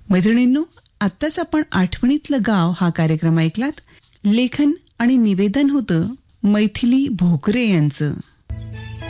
मैत्रिणींनो, आत्ताच आपण आठवणीतलं गाव हा कार्यक्रम ऐकलात. लेखन आणि निवेदन होतं मैथिली भोकरे यांचं.